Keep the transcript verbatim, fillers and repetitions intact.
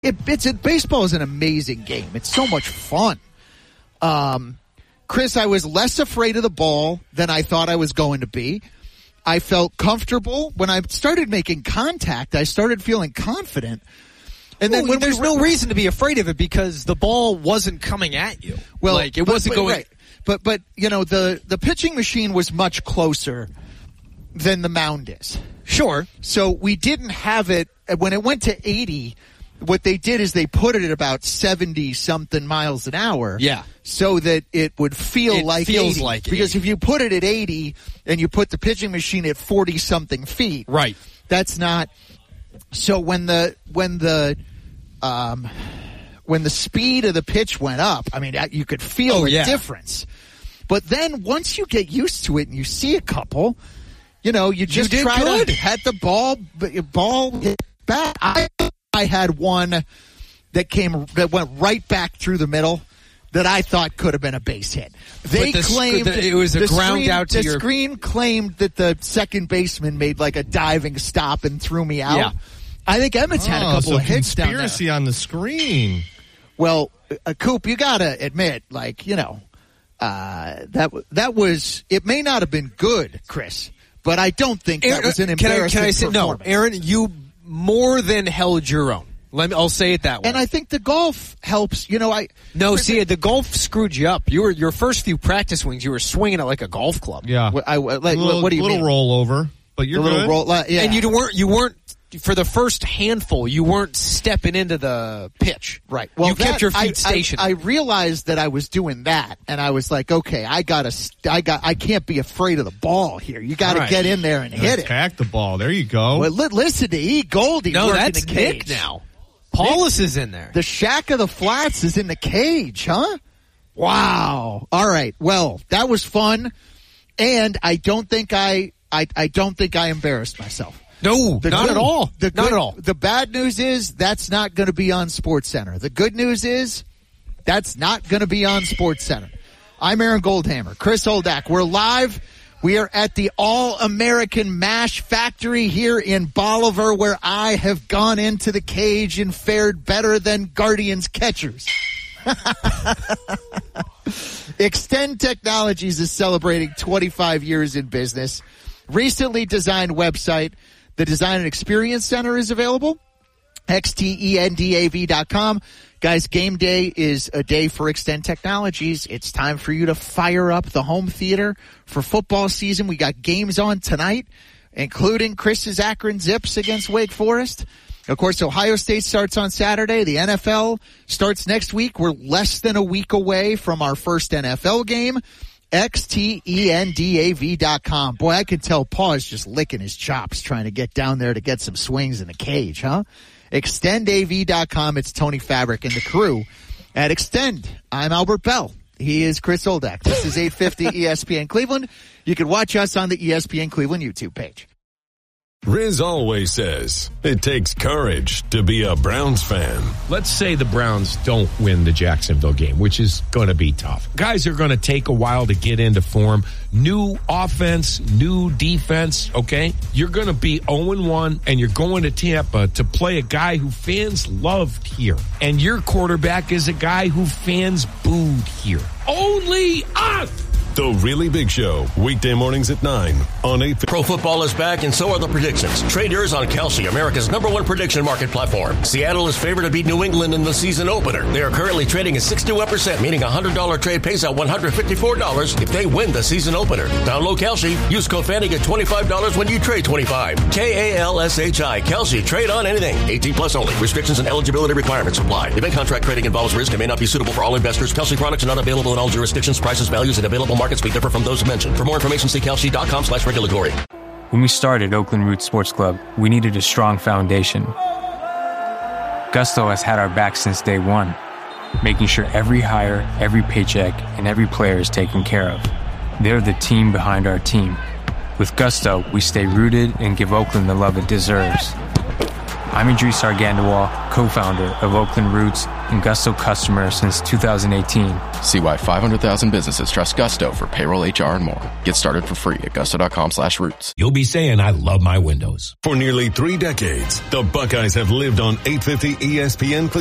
it, it's it, baseball is an amazing game. It's so much fun. Um, Chris, I was less afraid of the ball than I thought I was going to be. I felt comfortable when I started making contact. I started feeling confident. And then well, when there's we were, no reason to be afraid of it because the ball wasn't coming at you. Well, like it but, wasn't but, going. Right. But but you know the the pitching machine was much closer than the mound is. Sure. So we didn't have it when it went to eighty. What they did is they put it at about seventy something miles an hour. Yeah. So that it would feel it like feels eighty. like because eighty. if you put it at eighty and you put the pitching machine at forty something feet, right? That's not. So when the when the um when the speed of the pitch went up, I mean you could feel oh, the yeah. difference. But then once you get used to it and you see a couple, you know you just you try good. to hit the ball ball hit back. I I had one that came that went right back through the middle that I thought could have been a base hit. They the, claimed the, it was a the ground screen, out to the your. The screen claimed that the second baseman made like a diving stop and threw me out. Yeah. I think Emmett's had a oh, couple so of hits down there. Conspiracy on the screen. Well, uh, Coop, you got to admit, like you know, uh, that that was it. May not have been good, Chris, but I don't think that Aaron, was an can embarrassing I, can I say no, performance. Aaron? You more than held your own. Let me. I'll say it that way. And I think the golf helps. You know, I no. See, the golf screwed you up. You were your first few practice swings. You were swinging it like a golf club. Yeah, I, I, like, little, what do you little mean? rollover, but you're the good. little roll, yeah. And you weren't. You weren't. For the first handful, you weren't stepping into the pitch. Right. Well, you that, kept your feet I, stationary. I, I realized that I was doing that, and I was like, okay, I gotta, I got, I can't be afraid of the ball here. You got to right. get in there and hit it. Attack the ball. There you go. Well, li- listen to E. Goldie. no, working that's the cage. Nick now. Paulus is in there. The Shack of the Flats is in the cage, huh? Wow. All right. Well, that was fun, and I don't think I, I, I don't think I embarrassed myself. No, The not good- at all. The not good- at all. The bad news is that's not going to be on SportsCenter. The good news is that's not going to be on SportsCenter. I'm Aaron Goldhammer, Chris Oldak. We're live. We are at the All-American Mash Factory here in Bolivar, where I have gone into the cage and fared better than Guardians catchers. Extend Technologies is celebrating twenty-five years in business. Recently designed website. The Design and Experience Center is available. X T E N D A V dot com. Guys, game day is a day for Extend Technologies. It's time for you to fire up the home theater for football season. We got games on tonight, including Chris's Akron Zips against Wake Forest. Of course, Ohio State starts on Saturday. The N F L starts next week. We're less than a week away from our first N F L game. X T E N D A V dot com. Boy, I can tell Paul is just licking his chops trying to get down there to get some swings in the cage, huh? Extend A V dot com. It's Tony Fabric and the crew at Extend. I'm Albert Bell. He is Chris Oldak. This is eight fifty E S P N Cleveland. You can watch us on the E S P N Cleveland YouTube page. Riz always says it takes courage to be a Browns fan. Let's say the Browns don't win the Jacksonville game, which is going to be tough. Guys are going to take a while to get into form. New offense, new defense, okay? You're going to be oh and one, and you're going to Tampa to play a guy who fans loved here. And your quarterback is a guy who fans booed here. Only us! The Really Big Show, weekday mornings at nine on eight. Pro football is back, and so are the predictions. Trade yours on Kalshi, America's number one prediction market platform. Seattle is favored to beat New England in the season opener. They are currently trading at sixty-one percent, meaning a one hundred dollars trade pays out one hundred fifty-four dollars if they win the season opener. Download Kalshi. Use code Fanny, get twenty-five dollars when you trade twenty-five. K A L S H I. Kalshi. Trade on anything. eighteen plus only. Restrictions and eligibility requirements apply. Event contract trading involves risk and may not be suitable for all investors. Kalshi products are not available in all jurisdictions. Prices, values, and available markets may differ from those mentioned. For more information, see Kalshi dot com slash regulatory. When we started Oakland Roots Sports Club, we needed a strong foundation. Gusto has had our back since day one, making sure every hire, every paycheck, and every player is taken care of. They're the team behind our team. With Gusto, we stay rooted and give Oakland the love it deserves. I'm Idris Argandawal, co-founder of Oakland Roots and Gusto customer since two thousand eighteen. See why five hundred thousand businesses trust Gusto for payroll, H R, and more. Get started for free at gusto.com slash roots. You'll be saying, I love my windows. For nearly three decades, the Buckeyes have lived on eight fifty E S P N